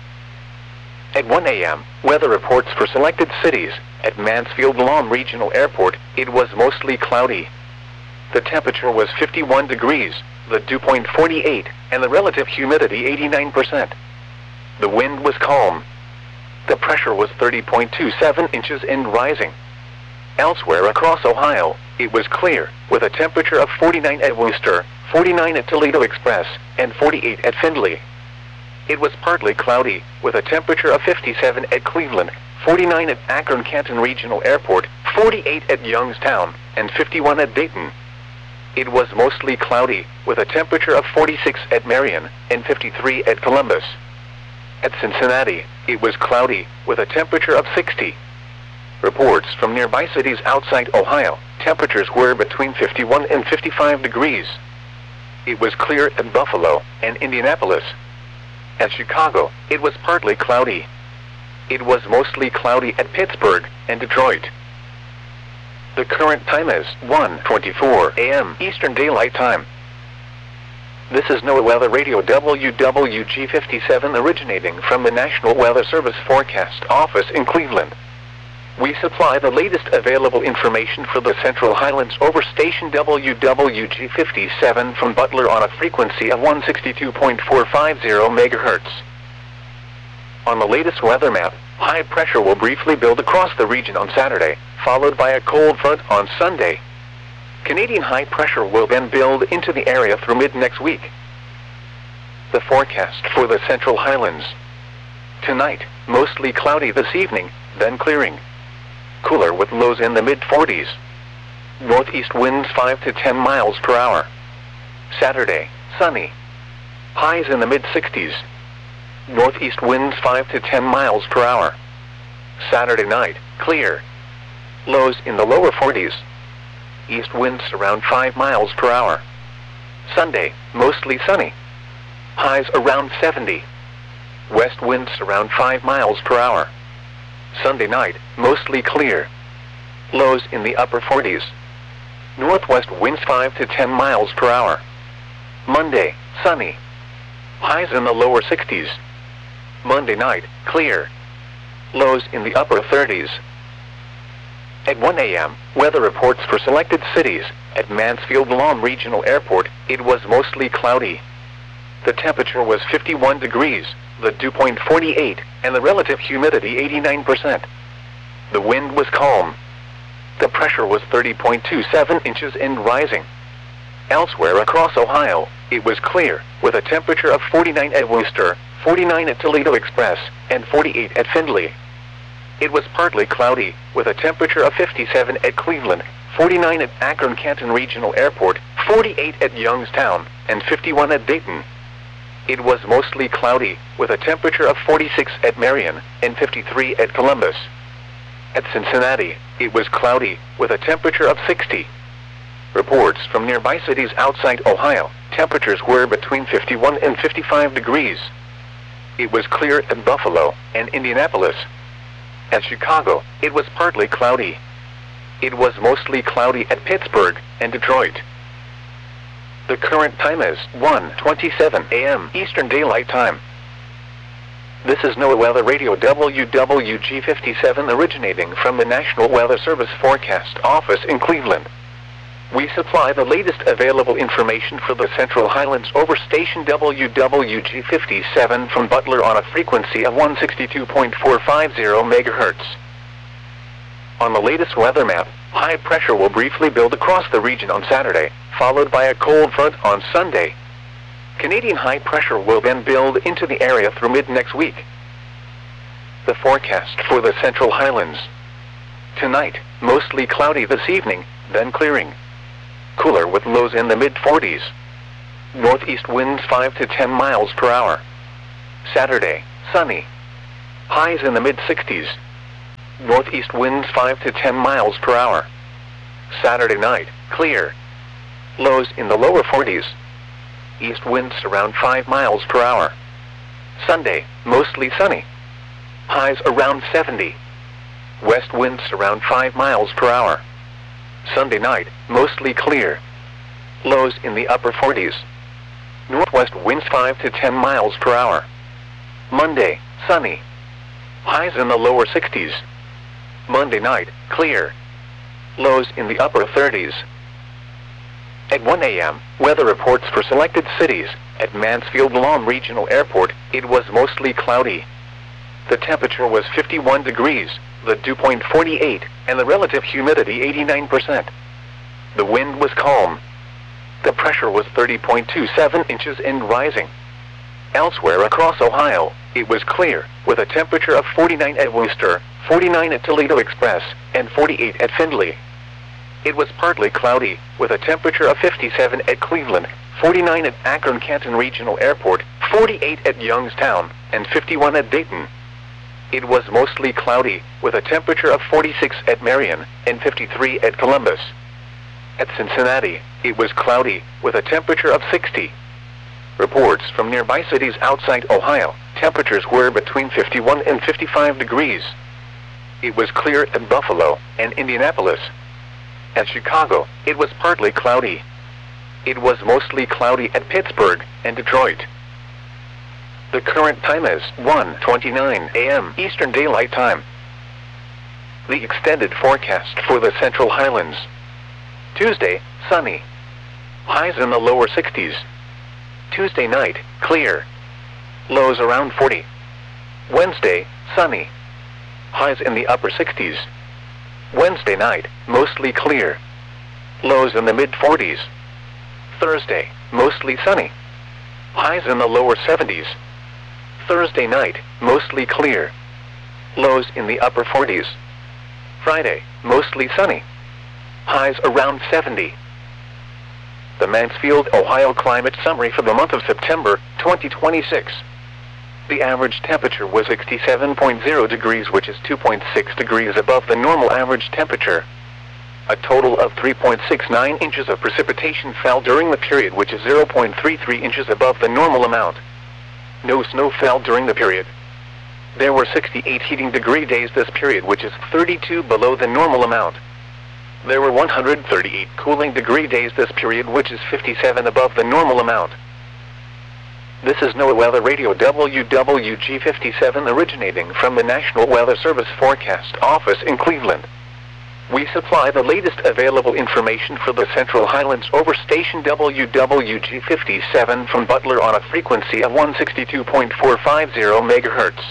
A: At one A M, weather reports for selected cities. At Mansfield-Lom Regional Airport, it was mostly cloudy. The temperature was fifty-one degrees, the dew point forty-eight, and the relative humidity eighty-nine percent. The wind was calm. The pressure was thirty point two seven inches and rising. Elsewhere across Ohio, it was clear, with a temperature of forty-nine at Wooster, forty-nine at Toledo Express, and forty-eight at Findlay. It was partly cloudy, with a temperature of fifty-seven at Cleveland, forty-nine at Akron-Canton Regional Airport, forty-eight at Youngstown, and fifty-one at Dayton. It was mostly cloudy, with a temperature of forty-six at Marion, and fifty-three at Columbus. At Cincinnati, it was cloudy, with a temperature of sixty. Reports from nearby cities outside Ohio, temperatures were between fifty-one and fifty-five degrees. It was clear at Buffalo and Indianapolis. At Chicago, it was partly cloudy. It was mostly cloudy at Pittsburgh and Detroit. The current time is one twenty-four A M Eastern Daylight Time. This is NOAA Weather Radio W W G fifty-seven originating from the National Weather Service Forecast Office in Cleveland. We supply the latest available information for the Central Highlands over station W W G fifty-seven from Butler on a frequency of one sixty-two point four five zero megahertz. On the latest weather map, high pressure will briefly build across the region on Saturday, followed by a cold front on Sunday. Canadian high pressure will then build into the area through mid-next week. The forecast for the Central Highlands. Tonight, mostly cloudy this evening, then clearing. Cooler with lows in the mid forties. Northeast winds five to ten miles per hour. Saturday, sunny. Highs in the mid sixties. Northeast winds five to ten miles per hour. Saturday night, clear. Lows in the lower forties. East winds around five miles per hour. Sunday, mostly sunny. Highs around seventy. West winds around five miles per hour. Sunday night, mostly clear. Lows in the upper forties. Northwest winds five to ten miles per hour. Monday, sunny. Highs in the lower sixties. Monday night, clear. Lows in the upper thirties. At one A M, weather reports for selected cities. At Mansfield-Lom Regional Airport, it was mostly cloudy. The temperature was fifty-one degrees, the dew point forty-eight, and the relative humidity eighty-nine percent. The wind was calm. The pressure was thirty point two seven inches and rising. Elsewhere across Ohio, it was clear, with a temperature of forty-nine at Wooster, forty-nine at Toledo Express, and forty-eight at Findlay. It was partly cloudy, with a temperature of fifty-seven at Cleveland, forty-nine at Akron-Canton Regional Airport, forty-eight at Youngstown, and fifty-one at Dayton. It was mostly cloudy, with a temperature of forty-six at Marion, and fifty-three at Columbus. At Cincinnati, it was cloudy, with a temperature of sixty. Reports from nearby cities outside Ohio, temperatures were between fifty-one and fifty-five degrees. It was clear at Buffalo and Indianapolis. At Chicago, it was partly cloudy. It was mostly cloudy at Pittsburgh and Detroit. The current time is one twenty-seven A M Eastern Daylight Time. This is NOAA Weather Radio W W G fifty-seven originating from the National Weather Service Forecast Office in Cleveland. We supply the latest available information for the Central Highlands over station W W G fifty-seven from Butler on a frequency of one sixty-two point four five zero megahertz. On the latest weather map, high pressure will briefly build across the region on Saturday, followed by a cold front on Sunday. Canadian high pressure will then build into the area through mid-next week. The forecast for the Central Highlands. Tonight, mostly cloudy this evening, then clearing. Cooler with lows in the mid forties. Northeast winds five to ten miles per hour. Saturday, sunny. Highs in the mid sixties. Northeast winds five to ten miles per hour. Saturday night, clear. Lows in the lower forties. East winds around five miles per hour. Sunday, mostly sunny. Highs around seventy. West winds around five miles per hour. Sunday night, mostly clear. Lows in the upper forties. Northwest winds five to ten miles per hour. Monday, sunny. Highs in the lower sixties. Monday night, clear. Lows in the upper thirties. At one A M, weather reports for selected cities. At Mansfield-Lahm Regional Airport, it was mostly cloudy. The temperature was fifty-one degrees, the dew point forty-eight, and the relative humidity eighty-nine percent. The wind was calm. The pressure was thirty point two seven inches and rising. Elsewhere across Ohio, it was clear, with a temperature of forty-nine at Worcester, forty-nine at Toledo Express, and forty-eight at Findlay. It was partly cloudy, with a temperature of fifty-seven at Cleveland, forty-nine at Akron-Canton Regional Airport, forty-eight at Youngstown, and fifty-one at Dayton. It was mostly cloudy, with a temperature of forty-six at Marion, and fifty-three at Columbus. At Cincinnati, it was cloudy, with a temperature of sixty. Reports from nearby cities outside Ohio, temperatures were between fifty-one and fifty-five degrees. It was clear at Buffalo and Indianapolis. At Chicago, it was partly cloudy. It was mostly cloudy at Pittsburgh and Detroit. The current time is one twenty-nine A M Eastern Daylight Time. The extended forecast for the Central Highlands. Tuesday, sunny. Highs in the lower sixties. Tuesday night, clear. Lows around forty. Wednesday, sunny. Highs in the upper sixties. Wednesday night, mostly clear. Lows in the mid forties. Thursday, mostly sunny. Highs in the lower seventies. Thursday night, mostly clear. Lows in the upper forties. Friday, mostly sunny. Highs around seventy. The Mansfield, Ohio climate summary for the month of September, twenty twenty-six. The average temperature was sixty-seven point zero degrees, which is two point six degrees above the normal average temperature. A total of three point six nine inches of precipitation fell during the period, which is zero point three three inches above the normal amount. No snow fell during the period. There were sixty-eight heating degree days this period, which is thirty-two below the normal amount. There were one hundred thirty-eight cooling degree days this period, which is fifty-seven above the normal amount. This is NOAA Weather Radio W W G fifty-seven, originating from the National Weather Service Forecast Office in Cleveland. We supply the latest available information for the Central Highlands over station W W G fifty-seven from Butler on a frequency of one sixty-two point four five zero megahertz.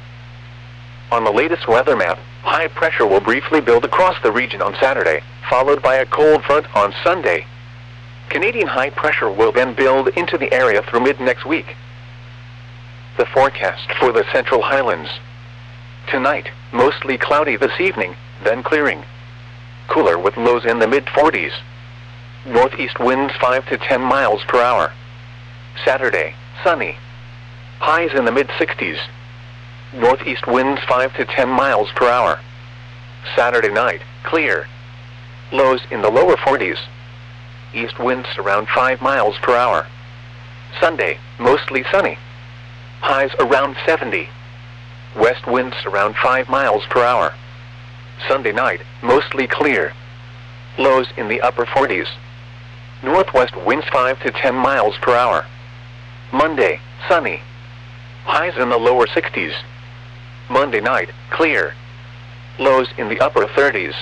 A: On the latest weather map, high pressure will briefly build across the region on Saturday, followed by a cold front on Sunday. Canadian high pressure will then build into the area through mid-next week. The forecast for the Central Highlands. Tonight, mostly cloudy this evening, then clearing. Cooler with lows in the mid forties. Northeast winds five to ten miles per hour. Saturday, sunny. Highs in the mid sixties. Northeast winds five to ten miles per hour. Saturday night, clear. Lows in the lower forties. East winds around five miles per hour. Sunday, mostly sunny. Highs around seventy. West winds around five miles per hour. Sunday night, mostly clear. Lows in the upper forties. Northwest winds five to ten miles per hour. Monday, sunny. Highs in the lower sixties. Monday night, clear. Lows in the upper thirties.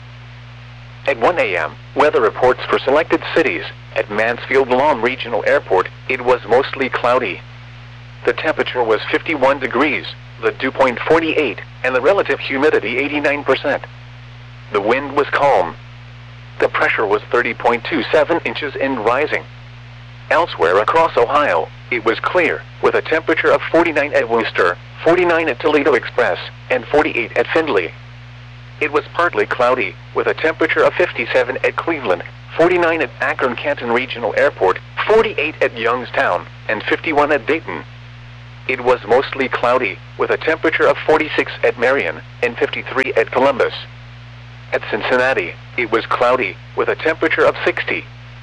A: At one A M, weather reports for selected cities. At Mansfield-Lahm Regional Airport, it was mostly cloudy. The temperature was fifty-one degrees, the dew point forty-eight, and the relative humidity eighty-nine percent. The wind was calm. The pressure was thirty point two seven inches and rising. Elsewhere across Ohio, it was clear, with a temperature of forty-nine at Worcester, forty-nine at Toledo Express, and forty-eight at Findlay. It was partly cloudy, with a temperature of fifty-seven at Cleveland, forty-nine at Akron-Canton Regional Airport, forty-eight at Youngstown, and fifty-one at Dayton. It was mostly cloudy, with a temperature of forty-six at Marion, and fifty-three at Columbus. At Cincinnati, it was cloudy, with a temperature of sixty.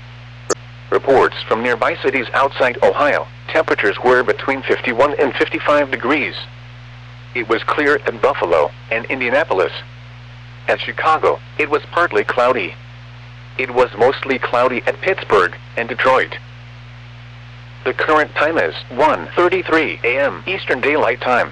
A: Reports from nearby cities outside Ohio, temperatures were between fifty-one and fifty-five degrees. It was clear at Buffalo and Indianapolis. At Chicago, it was partly cloudy. It was mostly cloudy at Pittsburgh and Detroit. The current time is one thirty-three a m Eastern Daylight Time.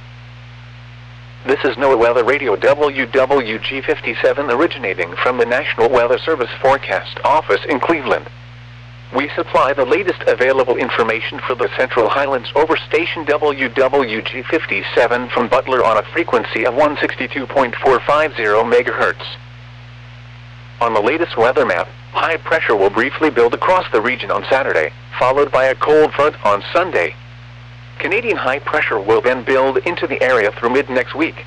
A: This is NOAA Weather Radio W W G fifty-seven originating from the National Weather Service Forecast Office in Cleveland. We supply the latest available information for the Central Highlands over station W W G fifty-seven from Butler on a frequency of one sixty-two point four five zero megahertz. On the latest weather map, high pressure will briefly build across the region on Saturday, followed by a cold front on Sunday. Canadian high pressure will then build into the area through mid-next week.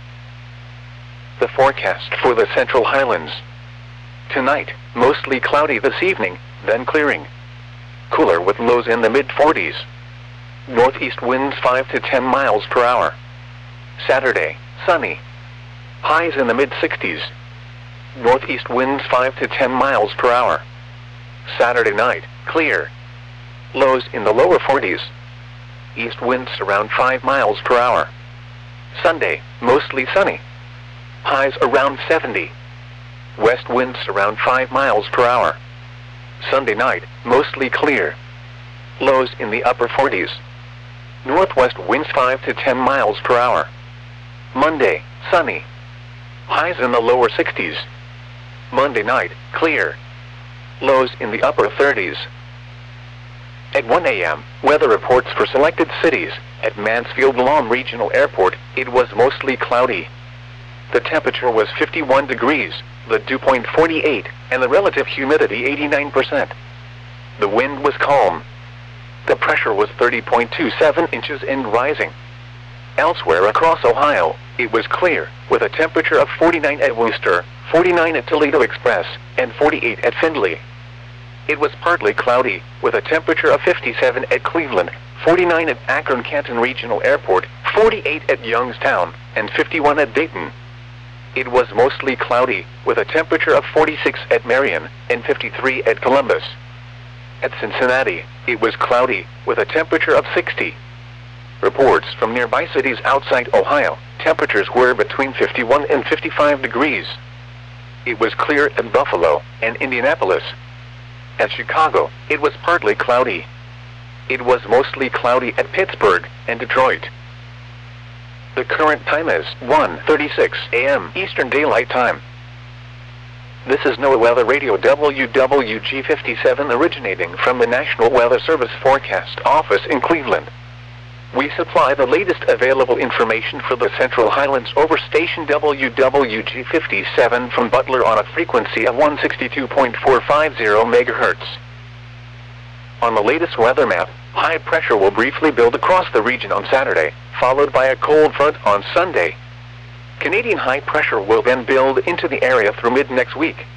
A: The forecast for the Central Highlands. Tonight, mostly cloudy this evening, then clearing. Cooler with lows in the mid forties. Northeast winds five to ten miles per hour. Saturday, sunny. Highs in the mid sixties. Northeast winds five to ten miles per hour. Saturday night, clear. Lows in the lower forties. East winds around five miles per hour. Sunday, mostly sunny. Highs around seventy. West winds around five miles per hour. Sunday night, mostly clear. Lows in the upper forties. Northwest winds five to ten miles per hour. Monday, sunny. Highs in the lower sixties. Monday night, clear. Lows in the upper thirties. At one a m, weather reports for selected cities. At Mansfield-Lawn Regional Airport, it was mostly cloudy. The temperature was fifty-one degrees, the dew point forty-eight, and the relative humidity eighty-nine percent. The wind was calm. The pressure was thirty point two seven inches and rising. Elsewhere across Ohio, it was clear, with a temperature of forty-nine at Worcester, forty-nine at Toledo Express, and forty-eight at Findlay. It was partly cloudy, with a temperature of fifty-seven at Cleveland, forty-nine at Akron-Canton Regional Airport, forty-eight at Youngstown, and fifty-one at Dayton. It was mostly cloudy, with a temperature of forty-six at Marion, and fifty-three at Columbus. At Cincinnati, it was cloudy, with a temperature of sixty. Reports from nearby cities outside Ohio, temperatures were between fifty-one and fifty-five degrees. It was clear at Buffalo and Indianapolis. At Chicago, it was partly cloudy. It was mostly cloudy at Pittsburgh and Detroit. The current time is one thirty-six a m Eastern Daylight Time. This is NOAA Weather Radio W W G fifty-seven originating from the National Weather Service Forecast Office in Cleveland. We supply the latest available information for the Central Highlands over station W W G fifty-seven from Butler on a frequency of one sixty-two point four five zero megahertz. On the latest weather map, high pressure will briefly build across the region on Saturday, followed by a cold front on Sunday. Canadian high pressure will then build into the area through mid-next week.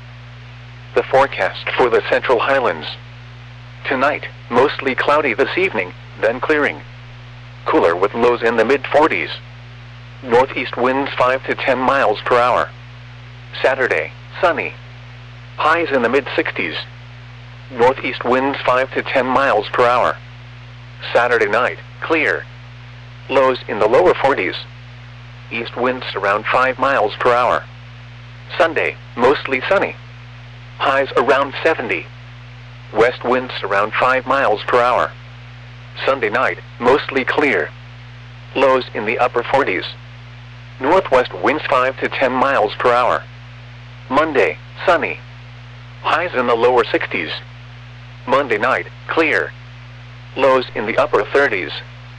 A: The forecast for the Central Highlands. Tonight, mostly cloudy this evening, then clearing. Cooler with lows in the mid forties. Northeast winds five to ten miles per hour. Saturday, sunny. Highs in the mid sixties. Northeast winds five to ten miles per hour. Saturday night, clear. Lows in the lower forties. East winds around five miles per hour. Sunday, mostly sunny. Highs around seventy. West winds around five miles per hour. Sunday night, mostly clear. Lows in the upper forties. Northwest winds five to ten miles per hour. Monday, sunny. Highs in the lower sixties. Monday night, clear. Lows in the upper thirties.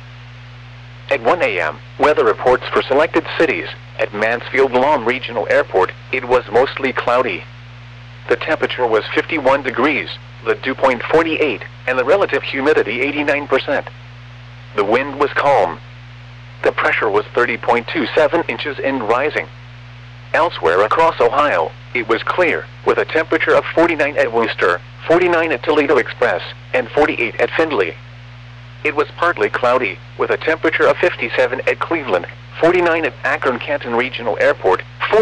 A: At one a m, weather reports for selected cities. At Mansfield-Lawn Regional Airport, it was mostly cloudy. The temperature was fifty-one degrees, the dew point forty-eight, and the relative humidity eighty-nine percent. The wind was calm. The pressure was thirty point two seven inches and rising. Elsewhere across Ohio, it was clear, with a temperature of forty-nine at Wooster, forty-nine at Toledo Express, and forty-eight at Findlay. It was partly cloudy, with a temperature of fifty-seven at Cleveland, forty-nine at Akron Canton Regional Airport,